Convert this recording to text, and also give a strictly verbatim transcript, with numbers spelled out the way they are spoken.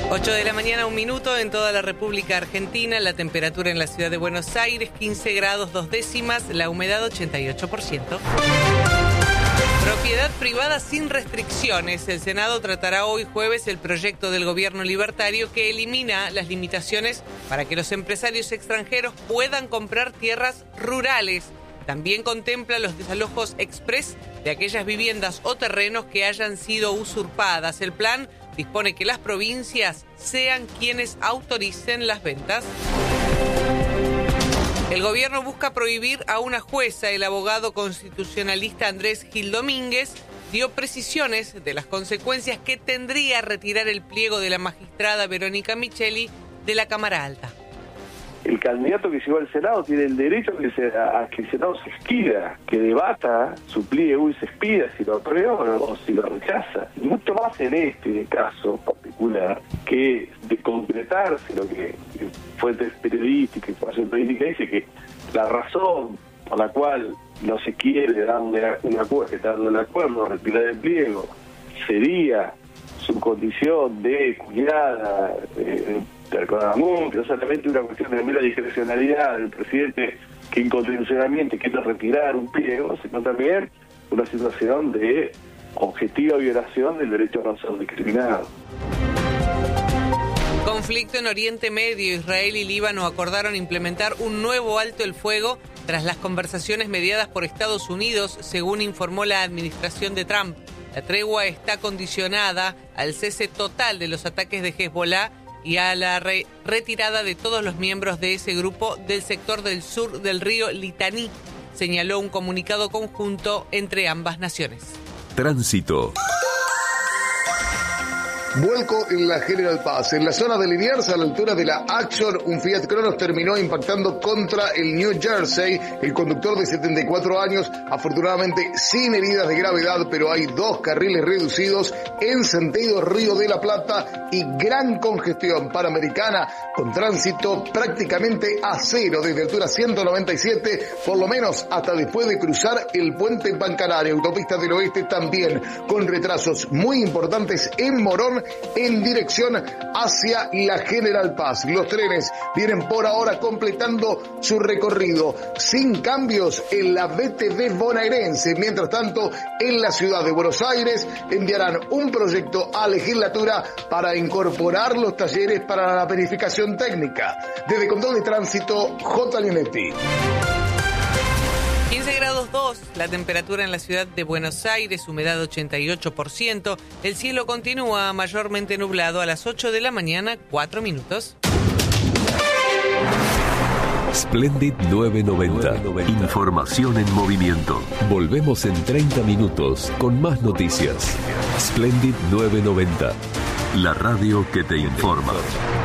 ocho de la mañana, un minuto en toda la República Argentina. La temperatura en la ciudad de Buenos Aires, quince grados dos décimas, la humedad ochenta y ocho por ciento. Propiedad privada sin restricciones. El Senado tratará hoy jueves el proyecto del gobierno libertario que elimina las limitaciones para que los empresarios extranjeros puedan comprar tierras rurales. También contempla los desalojos express de aquellas viviendas o terrenos que hayan sido usurpadas. El plan dispone que las provincias sean quienes autoricen las ventas. El gobierno busca prohibir a una jueza. El abogado constitucionalista Andrés Gil Domínguez dio precisiones de las consecuencias que tendría retirar el pliego de la magistrada Verónica Micheli de la Cámara Alta. El candidato que llegó al Senado tiene el derecho que se, a, a que el Senado se expida, que debata su pliego y se expida si lo aprueba o si lo rechaza. Y mucho más en este caso particular, que de concretarse lo que fuentes periodísticas, información periodística dice que la razón por la cual no se quiere darle un acuerdo, dando el acuerdo, retirar el pliego, sería su condición de cuñada, eh, recordamos que no solamente una cuestión de mera discrecionalidad del presidente que inconstitucionalmente quiere retirar un pliego, sino también una situación de objetiva violación del derecho a no ser discriminado. Conflicto en Oriente Medio. Israel y Líbano acordaron implementar un nuevo alto el fuego tras las conversaciones mediadas por Estados Unidos, según informó la administración de Trump. La tregua está condicionada al cese total de los ataques de Hezbollah y a la re- retirada de todos los miembros de ese grupo del sector del sur del río Litaní, señaló un comunicado conjunto entre ambas naciones. Tránsito. Vuelco en la General Paz. En la zona de Liniers, a la altura de la Axor, un Fiat Cronos terminó impactando contra el New Jersey. El conductor de setenta y cuatro años, afortunadamente sin heridas de gravedad, pero hay dos carriles reducidos en sentido Río de la Plata y gran congestión panamericana con tránsito prácticamente a cero desde altura ciento noventa y siete, por lo menos hasta después de cruzar el puente Pancarario. Autopista del Oeste también con retrasos muy importantes en Morón, en dirección hacia la General Paz. Los trenes vienen por ahora completando su recorrido sin cambios en la B T V bonaerense. Mientras tanto, en la ciudad de Buenos Aires enviarán un proyecto a legislatura para incorporar los talleres para la verificación técnica. Desde Control de Tránsito, J. Linetti. quince grados dos, la temperatura en la ciudad de Buenos Aires, humedad ochenta y ocho por ciento. El cielo continúa mayormente nublado a las ocho de la mañana, cuatro minutos. Splendid novecientos noventa. Información en movimiento. Volvemos en treinta minutos con más noticias. Splendid novecientos noventa. La radio que te informa.